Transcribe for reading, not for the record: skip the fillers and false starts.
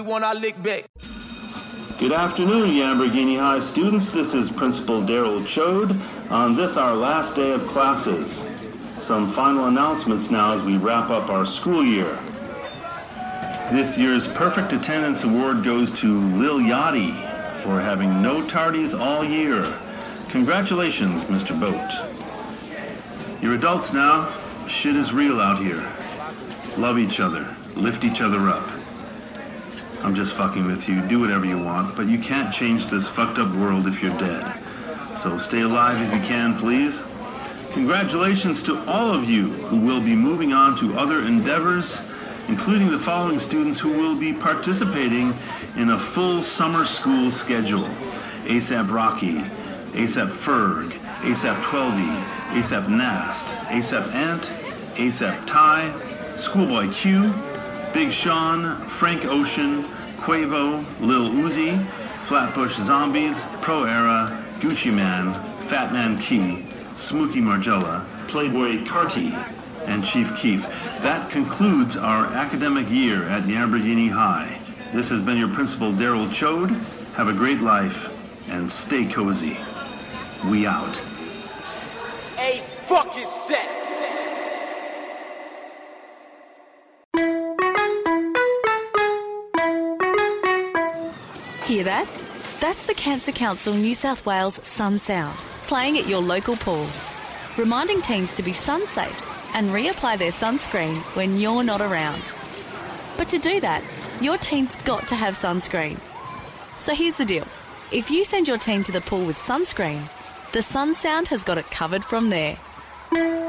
One I lick back. Good afternoon, Lamborghini High students. This is Principal Daryl Chode on this, our last day of classes. Some final announcements now as we wrap up our school year. This year's Perfect Attendance Award goes to Lil Yachty for having no tardies all year. Congratulations, Mr. Boat. You're adults now. Shit is real out here. Love each other. Lift each other up. I'm just fucking with you. Do whatever you want, but you can't change this fucked up world if you're dead. So stay alive if you can, please. Congratulations to all of you who will be moving on to other endeavors, including the following students who will be participating in a full summer school schedule. ASAP Rocky, ASAP Ferg, ASAP 12E, ASAP Nast, ASAP Ant, ASAP Ty, Schoolboy Q, Big Sean, Frank Ocean, Quavo, Lil Uzi, Flatbush Zombies, Pro Era, Gucci Man, Fat Man Key, Smokey Margella, Playboy Carti, and Chief Keef. That concludes our academic year at Lamborghini High. This has been your Principal, Daryl Chode. Have a great life and stay cozy. We out. A fucking set. Hear that? That's the Cancer Council New South Wales Sun Sound, playing at your local pool, reminding teens to be sun safe and reapply their sunscreen when you're not around. But to do that, your teen's got to have sunscreen. So here's the deal. If you send your teen to the pool with sunscreen, the Sun Sound has got it covered from there.